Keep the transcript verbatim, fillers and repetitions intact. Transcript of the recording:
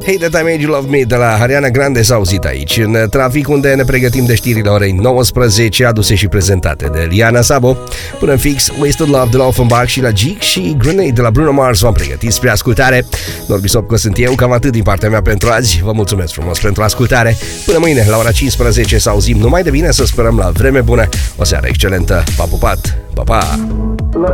Hey That I Made You Love Me de la Ariana Grande s-a auzit aici, în trafic, unde ne pregătim de știrile orei nouăsprezece, aduse și prezentate de Liana Sabo. Până în fix, Wasted Love de la Offenbach și la Geek și Grenade de la Bruno Mars v-am pregătit spre ascultare. Norbi Sopco sunt eu, cam atât din partea mea pentru azi. Vă mulțumesc frumos pentru ascultare. Până mâine, la ora cincisprezece, să auzim numai de bine, să sperăm la vreme bună. O seară excelentă. Pa, pupat! Pa, pa!